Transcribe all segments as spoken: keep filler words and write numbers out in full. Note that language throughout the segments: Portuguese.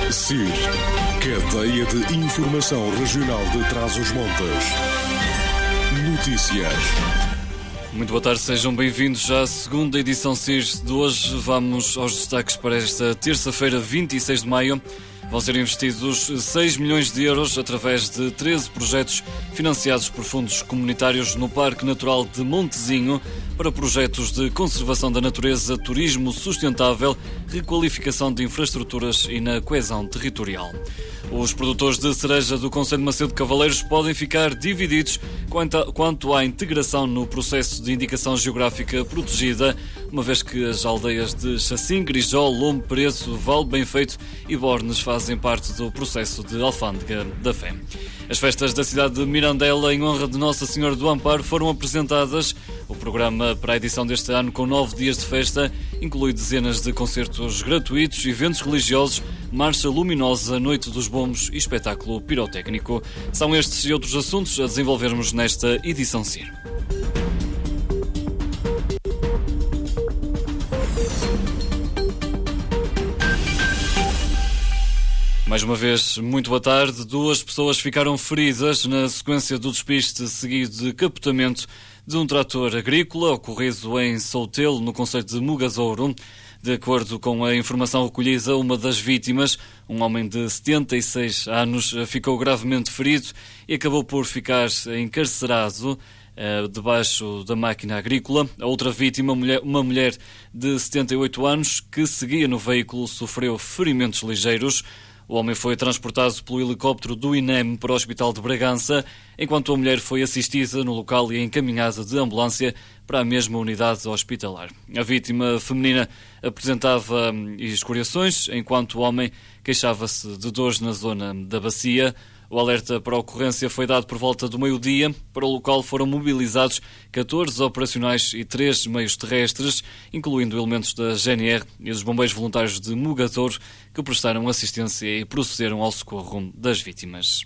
C I R, Cadeia de Informação Regional de Trás-os-Montes. Notícias. Muito boa tarde, sejam bem-vindos à segunda edição C I R de hoje. Vamos aos destaques para esta terça-feira, vinte e seis de maio. Vão ser investidos seis milhões de euros através de treze projetos financiados por fundos comunitários no Parque Natural de Montezinho para projetos de conservação da natureza, turismo sustentável, requalificação de infraestruturas e na coesão territorial. Os produtores de cereja do Concelho de Macedo de Cavaleiros podem ficar divididos quanto à integração no processo de indicação geográfica protegida, uma vez que as aldeias de Chacim, Grijol, Lombo Preço, Val Bem Feito e Bornes fazem parte do processo de Alfândega da Fé. As festas da cidade de Mirandela, em honra de Nossa Senhora do Amparo, foram apresentadas. O programa para a edição deste ano, com nove dias de festa, inclui dezenas de concertos gratuitos, eventos religiosos, marcha luminosa, noite dos bombos e espetáculo pirotécnico. São estes e outros assuntos a desenvolvermos nesta edição C I R. Mais uma vez, muito boa tarde. Duas pessoas ficaram feridas na sequência do despiste seguido de capotamento de um trator agrícola ocorrido em Soutelo, no concelho de Mugadouro. De acordo com a informação recolhida, uma das vítimas, um homem de setenta e seis anos, ficou gravemente ferido e acabou por ficar encarcerado uh, debaixo da máquina agrícola. A outra vítima, mulher, uma mulher de setenta e oito anos, que seguia no veículo, sofreu ferimentos ligeiros. O homem foi transportado pelo helicóptero do I N E M para o Hospital de Bragança, enquanto a mulher foi assistida no local e encaminhada de ambulância para a mesma unidade hospitalar. A vítima feminina apresentava escoriações, enquanto o homem queixava-se de dores na zona da bacia. O alerta para a ocorrência foi dado por volta do meio-dia. Para o local foram mobilizados catorze operacionais e três meios terrestres, incluindo elementos da G N R e dos bombeiros voluntários de Mugadouro, que prestaram assistência e procederam ao socorro das vítimas.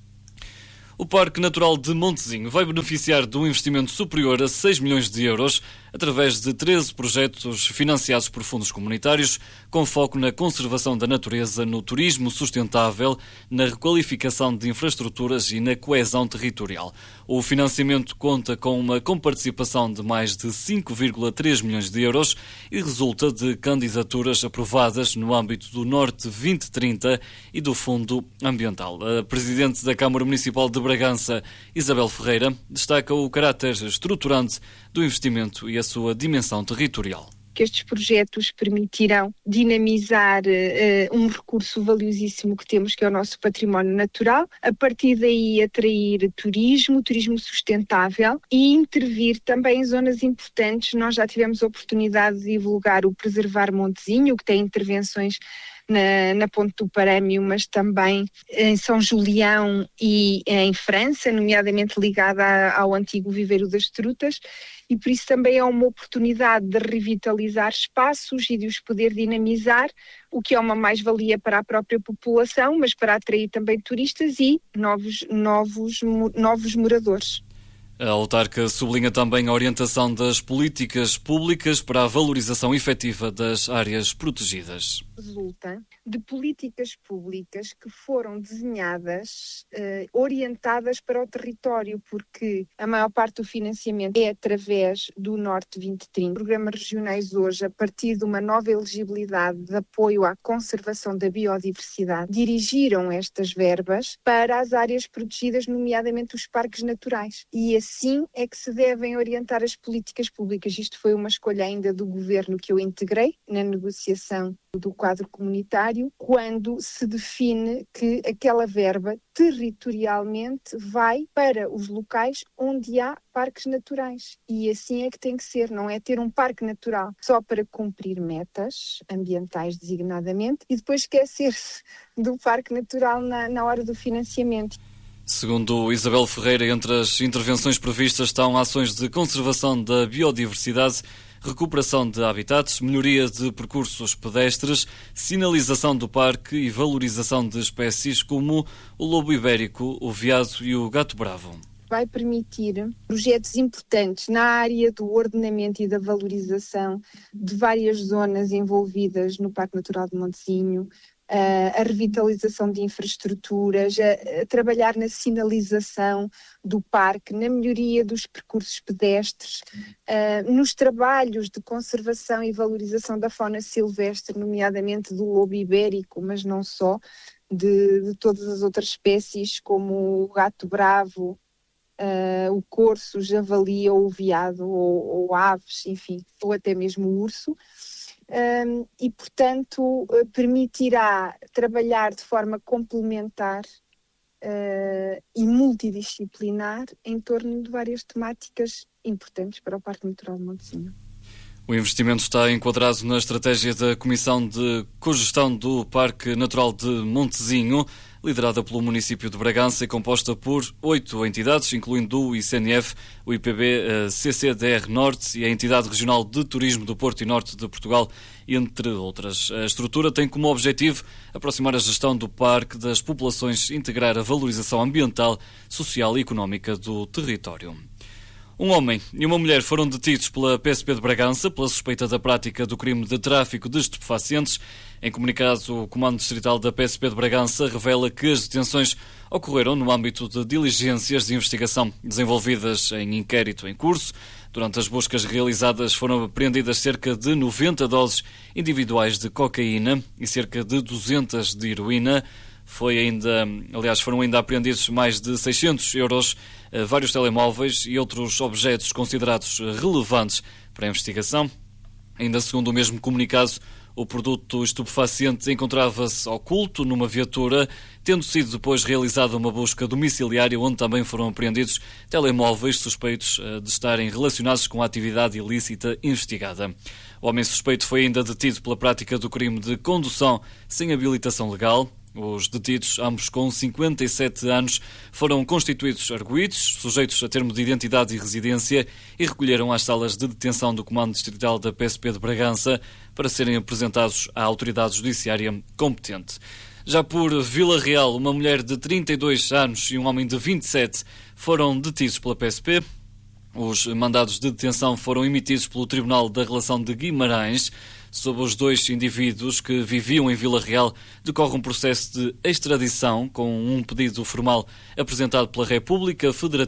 O Parque Natural de Montezinho vai beneficiar de um investimento superior a seis milhões de euros através de treze projetos financiados por fundos comunitários, com foco na conservação da natureza, no turismo sustentável, na requalificação de infraestruturas e na coesão territorial. O financiamento conta com uma comparticipação de mais de cinco vírgula três milhões de euros e resulta de candidaturas aprovadas no âmbito do Norte vinte trinta e do Fundo Ambiental. A Presidente da Câmara Municipal de Bragança, Isabel Ferreira, destaca o caráter estruturante do investimento e a sua dimensão territorial. Que estes projetos permitirão dinamizar uh, um recurso valiosíssimo que temos, que é o nosso património natural, a partir daí atrair turismo, turismo sustentável e intervir também em zonas importantes. Nós já tivemos a oportunidade de divulgar o Preservar Montezinho, que tem intervenções Na, na Ponte do Parâmio, mas também em São Julião e em França, nomeadamente ligada a, ao antigo Viveiro das Trutas, e por isso também é uma oportunidade de revitalizar espaços e de os poder dinamizar, o que é uma mais-valia para a própria população, mas para atrair também turistas e novos, novos, novos moradores. A autarca sublinha também a orientação das políticas públicas para a valorização efetiva das áreas protegidas. Resulta de políticas públicas que foram desenhadas, eh, orientadas para o território, porque a maior parte do financiamento é através do Norte vinte trinta. Programas regionais hoje, a partir de uma nova elegibilidade de apoio à conservação da biodiversidade, dirigiram estas verbas para as áreas protegidas, nomeadamente os parques naturais. E assim é que se devem orientar as políticas públicas. Isto foi uma escolha ainda do governo que eu integrei na negociação do quadro comunitário, quando se define que aquela verba territorialmente vai para os locais onde há parques naturais. E assim é que tem que ser, não é ter um parque natural só para cumprir metas ambientais designadamente e depois esquecer-se do parque natural na, na hora do financiamento. Segundo Isabel Ferreira, entre as intervenções previstas estão ações de conservação da biodiversidade, recuperação de habitats, melhoria de percursos pedestres, sinalização do parque e valorização de espécies como o lobo ibérico, o veado e o gato bravo. Vai permitir projetos importantes na área do ordenamento e da valorização de várias zonas envolvidas no Parque Natural de Montezinho, a revitalização de infraestruturas, a, a trabalhar na sinalização do parque, na melhoria dos percursos pedestres, uh, nos trabalhos de conservação e valorização da fauna silvestre, nomeadamente do lobo ibérico, mas não só, de, de todas as outras espécies, como o gato bravo, uh, o corso, o javali ou o veado, ou, ou aves, enfim, ou até mesmo o urso. Um, e, portanto, permitirá trabalhar de forma complementar uh, e multidisciplinar em torno de várias temáticas importantes para o Parque Natural de Montezinho. O investimento está enquadrado na estratégia da Comissão de Cogestão do Parque Natural de Montezinho, liderada pelo município de Bragança e composta por oito entidades, incluindo o I C N F, o I P B, a C C D R Norte e a Entidade Regional de Turismo do Porto e Norte de Portugal, entre outras. A estrutura tem como objetivo aproximar a gestão do parque das populações, integrar a valorização ambiental, social e económica do território. Um homem e uma mulher foram detidos pela P S P de Bragança pela suspeita da prática do crime de tráfico de estupefacientes. Em comunicado, o Comando Distrital da P S P de Bragança revela que as detenções ocorreram no âmbito de diligências de investigação desenvolvidas em inquérito em curso. Durante as buscas realizadas foram apreendidas cerca de noventa doses individuais de cocaína e cerca de duzentas de heroína. Foi ainda, aliás, foram ainda apreendidos mais de seiscentos euros, vários telemóveis e outros objetos considerados relevantes para a investigação. Ainda segundo o mesmo comunicado, o produto estupefaciente encontrava-se oculto numa viatura, tendo sido depois realizada uma busca domiciliária onde também foram apreendidos telemóveis suspeitos de estarem relacionados com a atividade ilícita investigada. O homem suspeito foi ainda detido pela prática do crime de condução sem habilitação legal. Os detidos, ambos com cinquenta e sete anos, foram constituídos arguidos, sujeitos a termo de identidade e residência, e recolheram às salas de detenção do Comando Distrital da P S P de Bragança para serem apresentados à autoridade judiciária competente. Já por Vila Real, uma mulher de trinta e dois anos e um homem de vinte e sete foram detidos pela P S P. Os mandados de detenção foram emitidos pelo Tribunal da Relação de Guimarães. Sobre os dois indivíduos que viviam em Vila Real, decorre um processo de extradição com um pedido formal apresentado pela República Federativa